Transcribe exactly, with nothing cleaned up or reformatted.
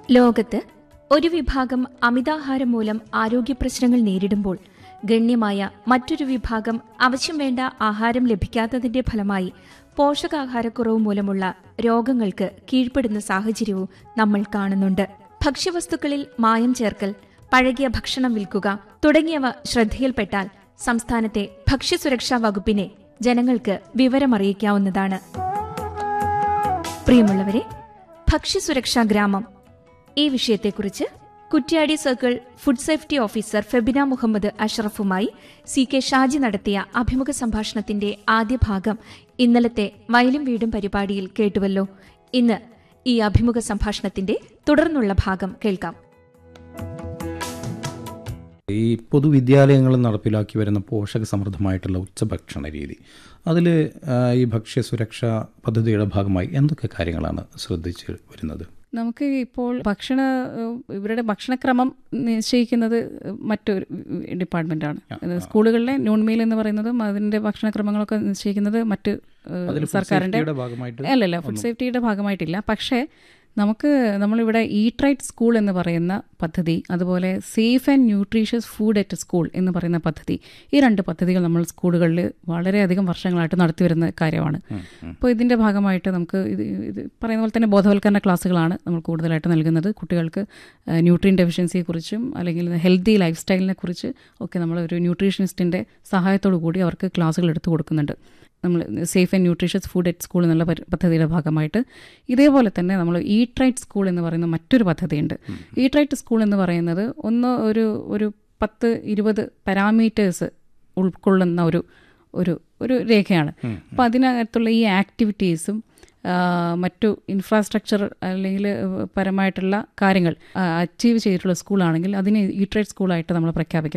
ലോകത്ത് ഒരു വിഭാഗം അമിതാഹാരം മൂലം ആരോഗ്യ പ്രശ്നങ്ങൾ നേരിടുമ്പോൾ ഗണ്യമായ മറ്റൊരു വിഭാഗം ആവശ്യം വേണ്ട ആഹാരം ലഭിക്കാത്തതിന്റെ ഫലമായി പോഷകാഹാരക്കുറവ് മൂലമുള്ള രോഗങ്ങൾക്ക് കീഴ്പ്പെടുന്ന സാഹചര്യവും നമ്മൾ കാണുന്നുണ്ട്. ഭക്ഷ്യവസ്തുക്കളിൽ മായം ചേർക്കൽ, പഴകിയ ഭക്ഷണം വിൽക്കുക തുടങ്ങിയവ ശ്രദ്ധയിൽപ്പെട്ടാൽ സംസ്ഥാനത്തെ ഭക്ഷ്യസുരക്ഷാ വകുപ്പിനെ ജനങ്ങൾക്ക് വിവരമറിയിക്കാവുന്നതാണ്. പ്രിയമുള്ളവരെ, ഭക്ഷ്യസുരക്ഷാ ഗ്രാമം ഈ വിഷയത്തെക്കുറിച്ച് Kuttiadi circle food safety officer Febina Muhammad അഷ്റഫുമായി C K Shaji നടത്തിയ അഭിമുഖ സംഭാഷണത്തിന്റെ ആദ്യ ഭാഗം ഇന്നലത്തെ വയലും വീടും പരിപാടിയിൽ കേട്ടുവല്ലോ. ഇന്ന് ഈ അഭിമുഖ സംഭാഷണത്തിന്റെ തുടർന്നുള്ള ഭാഗം കേൾക്കാം. ഈ പൊതുവിദ്യാലയങ്ങളിൽ നടപ്പിലാക്കി വരുന്ന പോഷക സമൃദ്ധമായിട്ടുള്ള ഉച്ചഭക്ഷണ രീതി, അതിൽ ഈ ഭക്ഷ്യസുരക്ഷാ പദ്ധതിയുടെ ഭാഗമായി എന്തൊക്കെ കാര്യങ്ങളാണ് ശ്രദ്ധിച്ച് വരുന്നത്? നമുക്ക് ഇപ്പോൾ ഭക്ഷണ ഇവരുടെ ഭക്ഷണക്രമം നിശ്ചയിക്കുന്നത് മറ്റൊരു ഡിപ്പാർട്ട്മെൻറ്റാണ്. സ്കൂളുകളിലെ നോൺ മീൽ എന്ന് പറയുന്നതും അതിൻ്റെ ഭക്ഷണക്രമങ്ങളൊക്കെ നിശ്ചയിക്കുന്നത് മറ്റ് സർക്കാരിൻ്റെ അല്ലല്ല ഫുഡ് സേഫ്റ്റിയുടെ ഭാഗമായിട്ടില്ല. പക്ഷേ നമുക്ക് നമ്മളിവിടെ ഈറ്റ് റൈറ്റ് സ്കൂൾ എന്ന് പറയുന്ന പദ്ധതി, അതുപോലെ safe and nutritious food at school എന്ന് പറയുന്ന പദ്ധതി, ഈ രണ്ട് പദ്ധതികൾ നമ്മൾ സ്കൂളുകളിൽ വളരെയധികം വർഷങ്ങളായിട്ട് നടത്തിവരുന്ന കാര്യമാണ്. അപ്പോൾ ഇതിൻ്റെ ഭാഗമായിട്ട് നമുക്ക് ഇത് ഇത് പറയുന്ന പോലെ തന്നെ ബോധവൽക്കരണ ക്ലാസ്സുകളാണ് നമ്മൾ കൂടുതലായിട്ട് നൽകുന്നത്. കുട്ടികൾക്ക് ന്യൂട്രിയൻ ഡെഫിഷ്യൻസിയെക്കുറിച്ചും അല്ലെങ്കിൽ ഹെൽത്തി ലൈഫ് സ്റ്റൈലിനെ കുറിച്ച് ഒക്കെ നമ്മൾ ഒരു ന്യൂട്രീഷനിസ്റ്റിൻ്റെ സഹായത്തോടു കൂടി അവർക്ക് ക്ലാസ്സുകൾ എടുത്തു കൊടുക്കുന്നുണ്ട്. നമ്മൾ safe and nutritious food at school എന്നുള്ള പദ്ധതിയുടെ ഭാഗമായിട്ട് ഇതേപോലെ തന്നെ നമ്മൾ ഈറ്റ് റൈറ്റ് സ്കൂൾ എന്ന് പറയുന്ന മറ്റൊരു പദ്ധതിയുണ്ട്. ഈറ്റ് റൈറ്റ് സ്കൂൾ എന്ന് പറയുന്നത് ഒന്ന് ഒരു ഒരു പത്ത് ഇരുപത് പാരാമീറ്റേഴ്സ് ഉൾക്കൊള്ളുന്ന ഒരു ഒരു ഒരു രേഖയാണ്. അപ്പോൾ അതിനകത്തുള്ള ഈ ആക്ടിവിറ്റീസും മറ്റു ഇൻഫ്രാസ്ട്രക്ചർ അല്ലെങ്കിൽ പരമായിട്ടുള്ള കാര്യങ്ങൾ അച്ചീവ് ചെയ്തിട്ടുള്ള സ്കൂളാണെങ്കിൽ അതിനെ ഈറ്റ് റൈറ്റ് സ്കൂളായിട്ട് നമ്മൾ പ്രഖ്യാപിക്കും.